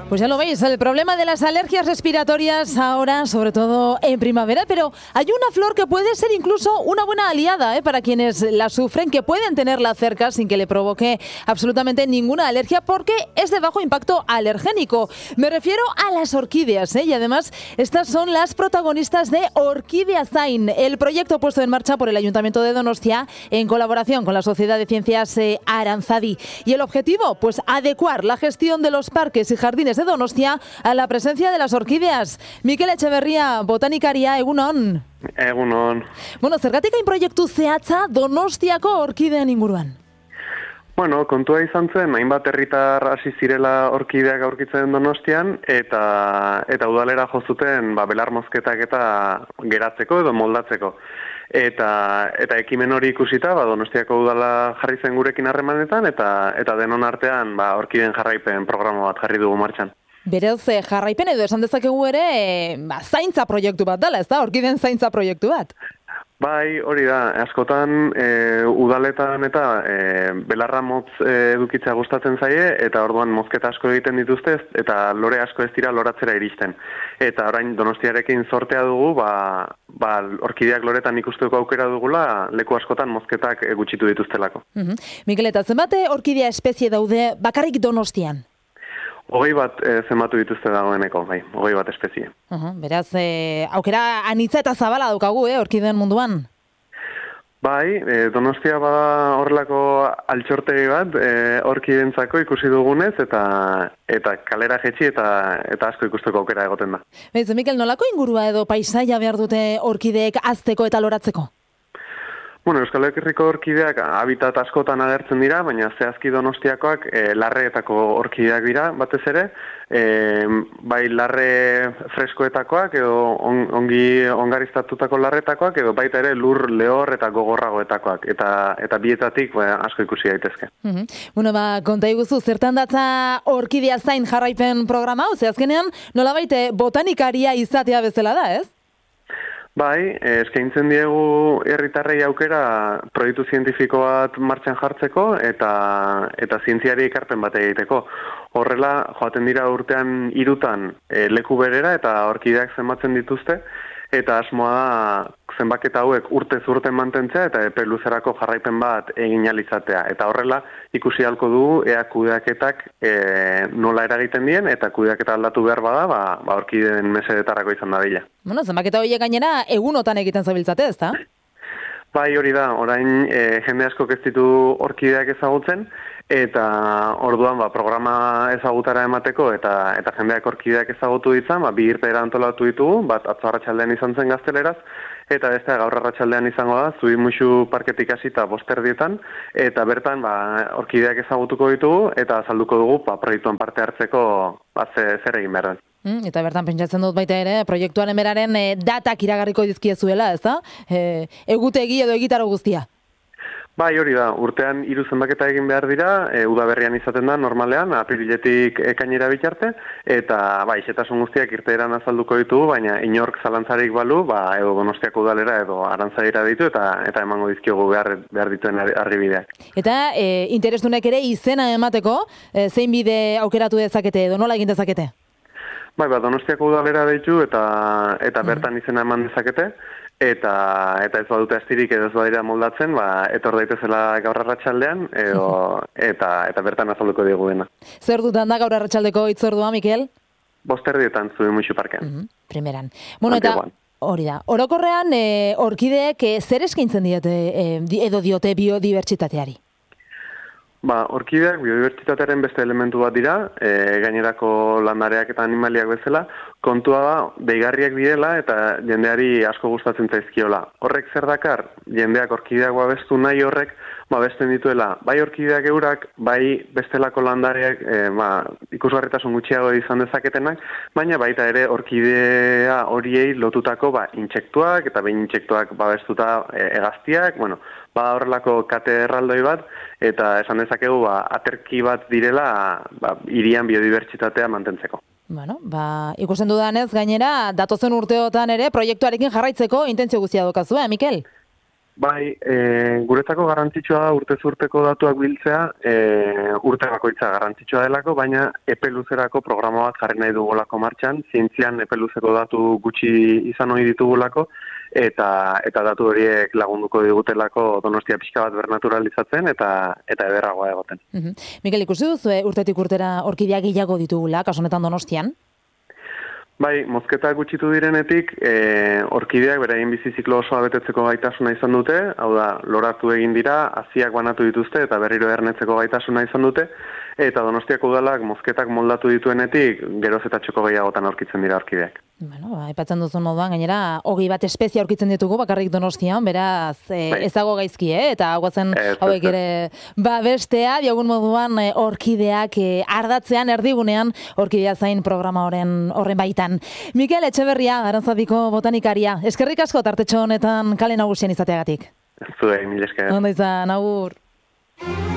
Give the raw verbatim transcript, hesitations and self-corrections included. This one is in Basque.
Pues ya lo veis, el problema de las alergias respiratorias ahora, sobre todo en primavera, pero hay una flor que puede ser incluso una buena aliada ¿eh? para quienes la sufren, que pueden tenerla cerca sin que le provoque absolutamente ninguna alergia, porque es de bajo impacto alergénico. Me refiero a las orquídeas ¿eh? y además estas son las protagonistas de Orquídea Zain, el proyecto puesto en marcha por el Ayuntamiento de Donostia en colaboración con la Sociedad de Ciencias eh, Aranzadi. Y el objetivo, pues adecuar la gestión de los parques y jardines de Donostia a la presencia de las orquídeas. Mikel Etxeberria, botanikaria, egunon. Egunon. Bueno, zergatik hain proiektu zehatza Donostiako orkideen inguruan? Bueno, kontua izan zen, hainbat herritar hasi zirela orkideak aurkitzen Donostian, eta eta udalera jo zuten ba, belar mozketak eta geratzeko edo moldatzeko. Eta eta ekimen hori ikusita, ba, Donostiako udala jarri zen gurekin harremanetan, eta eta denon artean ba, orkideen jarraipen programa bat jarri dugu martxan. Beraz, jarraipen edo esan dezakegu ere, ba, zaintza proiektu bat dela, ez da? Orkideen zaintza proiektu bat? Bai, hori da, askotan e, udaletan eta e, belarra motz e, edukitzea gustatzen zaie, eta orduan mozketa asko egiten dituzte, eta lore asko ez dira loratzera iristen. Eta orain Donostiarekin zortea dugu, ba, ba, orkideak loretan ikusteko aukera dugula, leku askotan mozketak gutxitu dituztelako. Uh-huh. Mikel, eta zenbate orkidea espezie daude bakarrik Donostian? Hogei bat e, zenbatu dituzte dagoeneko, bai, hogei bat espezie. Uh-huh. Beraz, e, aukera anitza eta zabala daukagu, eh, orkideen munduan? Bai, e, Donostia bada horrelako altxortegi bat, e, orkideentzako ikusi dugunez, eta eta kalera jetxi eta eta asko ikusteko aukera egoten da. Bez, Mikel, nolako ingurua edo paisaia behar dute orkideek hazteko eta loratzeko? Bueno, Euskal Herriko orkideak habitat askotan agertzen dira, baina zehazki Donostiakoak e, larreetako orkideak dira, batez ere, e, bai larre freskoetakoak edo on, ongi ongariztatutako larretakoak edo baita ere lur lehor eta gogorragoetakoak, eta eta bietatik ba, asko ikusi daitezke. Uh-huh. Bueno, ba, konta iguzu, zertan datza Orkidea Zain jarraipen programa, hau, azkenean nolabait botanikaria izatea bezala da, ez? Bai, eskaintzen diegu herritarrei aukera proiektu zientifiko bat martxan jartzeko eta eta zientziari ekarpen bat egiteko. Horrela, joaten dira urtean hirutan e, leku berera eta orkideak zenbatzen dituzte, eta asmoa da zenbaketa hauek urtez urte mantentzea eta epe luzerako jarraipen bat egin ahal izatea. Eta horrela, ikusi ahalko dugu ea kudeaketak e, nola eragiten dien, eta kudeaketa aldatu behar bada, ba, ba orkideen mesedetarako izan dadila. Bueno, zenbaketa horiek gainera egunotan egiten zabiltzate, ez da? Bai, hori da, orain e, jende asko ez ditu orkideak ezagutzen, eta orduan ba, programa ezagutara emateko eta eta jendeak orkideak ezagutu ditzan, ba, bi irteera antolatu ditugu, bat atzo arratsaldean izan zen Gazteleraz, eta beste gaur arratsaldean izango da, Zubimuxu parketik hasita bosterdietan, eta bertan ba, orkideak ezagutuko ditugu, eta azalduko dugu ba, proiektuan parte hartzeko ba, zer egin behar den. Mm, eta bertan pentsatzen dut baita ere, proiektuaren beraren e, datak iragarriko dizkiezuela, ez da? E, egutegi edo egitaro guztia. Bai, hori da, urtean hiru zenbaketa egin behar dira, e, udaberrian izaten da normalean, apiriletik ekainera bitarte, eta bai, xetasun guztiak irteeran azalduko ditugu, baina inork zalantzarik balu, ba, edo Donostiako udalera edo Arantzadira ditu, eta eta emango dizkiogu behar, behar dituen argibideak. Eta e, interesdunek ere izena emateko, e, zein bide aukeratu dezakete edo nola egin dezakete? Bai, ba, Donostiako udalera ditu eta eta bertan izena eman dezakete, eta eta ez badute astirik edo ez badira moldatzen, ba, etor daitezela gaur arratsaldean edo eta eta bertan azalduko diegu dena. Zer dutan da gaur arratsaldeko hitzordua, Mikel? Bosterdietan Zubimuxu parkean. Uh-huh. Primeran. Bueno, eta hori da. Orokorrean e, orkideek e, zer eskaintzen diete e, edo diote biodibertsitateari? Ba, orkideak biodibertsitatearen beste elementu bat dira, e, gainerako landareak eta animaliak bezala, kontua da, deigarriak direla eta jendeari asko gustatzen zaizkiola. Horrek zer dakar, jendeak orkideak babestu nahi horrek, babesten dituela, bai orkideak eurak, bai bestelako landareak e, ba, ikusgarritasun gutxiago izan dezaketenak, baina baita ere orkidea horiei lotutako ba, intsektuak, eta behin intsektuak babestuta e, hegaztiak, bueno, bada horrelako kate erraldoi bat, eta esan dezakegu ba, aterki bat direla ba, hirian biodibertsitatea mantentzeko. Bueno, ba, ikusten dudanez, gainera, datozen urteotan ere, proiektuarekin jarraitzeko intentzio guztia daukazu, eh, Mikel? Bai, e, guretzako garrantzitsua da urtez urteko datuak biltzea, e, urte bakoitza garrantzitsua delako, baina epe luzerako programa bat jarri nahi dugulako martxan, zientzian epe luzeko datu gutxi izan hori ditugulako, eta eta datu horiek lagunduko digutelako Donostia pixka bat bernaturalizatzen eta eta ederragoa egoten. Mm-hmm. Mikel, ikusi duzu urtetik urtera orkideak gehiago ditugula, kasu honetan Donostian? Bai, mozketak gutxitu direnetik, e, orkideak beraien bizi ziklo osoa betetzeko gaitasuna izan dute, hau da, loratu egin dira, haziak banatu dituzte eta berriro ernetzeko gaitasuna izan dute, eta Donostiako udalak mozketak moldatu dituenetik, geroz eta txoko gehiagotan aurkitzen dira orkideak. Bueno, ba, aipatzen duzun moduan, gainera, hogei bat espezia aurkitzen ditugu bakarrik Donostian, beraz, e, ez dago gaizki, eh? Eta hauatzen hauek ere, ba, bestea, diogun moduan, e, orkideak e, ardatzean, erdigunean, orkidea zain programa horren, horren baitan. Mikel Etxeberria, Aranzadiko botanikaria, eskerrik asko tartetxo honetan kale nagusian izateagatik. Zuei, mil esker. Ondo izan, agur.